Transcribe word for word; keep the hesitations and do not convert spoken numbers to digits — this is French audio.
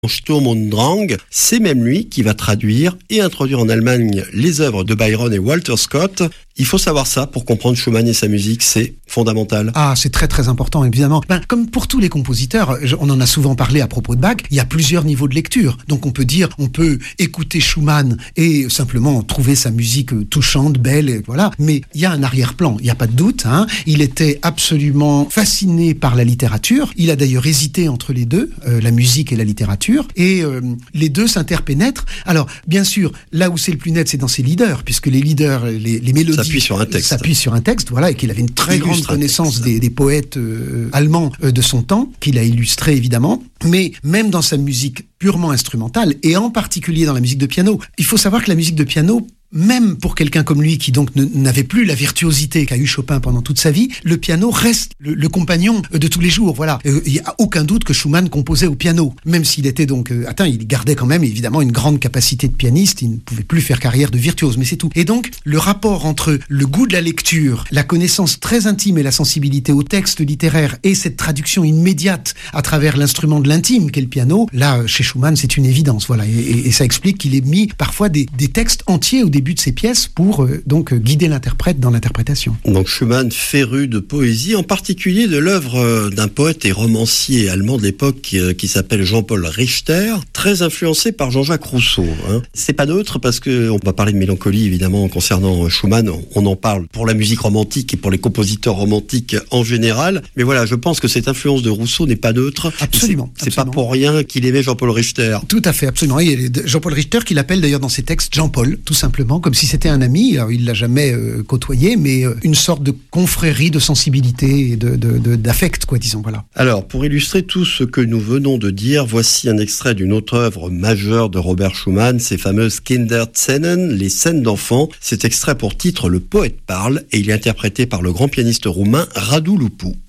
Sturm und Drang, c'est même lui qui va traduire et introduire en Allemagne les œuvres de Byron et Walter Scott. Il faut savoir ça pour comprendre Schumann et sa musique, c'est fondamental. Ah, c'est très très important, évidemment. Ben, comme pour tous les compositeurs, on en a souvent parlé à propos de Bach, il y a plusieurs niveaux de lecture. Donc on peut dire, on peut écouter Schumann et simplement trouver sa musique touchante, belle, et voilà. Mais il y a un arrière-plan, il n'y a pas de doute. Hein. Il était absolument fasciné par la littérature. Il a d'ailleurs hésité entre les deux, euh, la musique et la littérature. Et euh, les deux s'interpénètrent. Alors, bien sûr, là où c'est le plus net, c'est dans ses leaders, puisque les leaders, les, les mélodies s'appuient sur un texte. S'appuient sur un texte, voilà, et qu'il avait une très Illustre grande connaissance des, des poètes euh, allemands euh, de son temps, qu'il a illustré évidemment. Mais même dans sa musique purement instrumentale, et en particulier dans la musique de piano, il faut savoir que la musique de piano, même pour quelqu'un comme lui qui donc ne, n'avait plus la virtuosité qu'a eu Chopin pendant toute sa vie, le piano reste le, le compagnon de tous les jours. Voilà, euh, il y a aucun doute que Schumann composait au piano, même s'il était donc euh, atteint, il gardait quand même évidemment une grande capacité de pianiste. Il ne pouvait plus faire carrière de virtuose, mais c'est tout. Et donc le rapport entre le goût de la lecture, la connaissance très intime et la sensibilité au texte littéraire et cette traduction immédiate à travers l'instrument de l'intime qu'est le piano, là chez Schumann c'est une évidence. Voilà, et, et, et ça explique qu'il ait mis parfois des, des textes entiers au début de ses pièces pour euh, donc guider l'interprète dans l'interprétation. Donc Schumann féru de poésie, en particulier de l'œuvre euh, d'un poète et romancier allemand de l'époque euh, qui s'appelle Jean-Paul Richter, très influencé par Jean-Jacques Rousseau. Hein. C'est pas neutre parce que on va parler de mélancolie évidemment concernant euh, Schumann. On en parle pour la musique romantique et pour les compositeurs romantiques en général. Mais voilà, je pense que cette influence de Rousseau n'est pas neutre. Absolument. C'est, c'est absolument. pas pour rien qu'il aimait Jean-Paul Richter. Tout à fait, absolument. Et Jean-Paul Richter qu'il appelle d'ailleurs dans ses textes Jean-Paul, tout simplement, comme si c'était un ami. Alors, il l'a jamais euh, côtoyé, mais euh, une sorte de confrérie de sensibilité et de, de, de, d'affect, quoi, disons, voilà. Alors, pour illustrer tout ce que nous venons de dire, voici un extrait d'une autre œuvre majeure de Robert Schumann, ces fameuses Kinderszenen, les scènes d'enfants. Cet extrait pour titre Le poète parle, et il est interprété par le grand pianiste roumain Radu Lupu.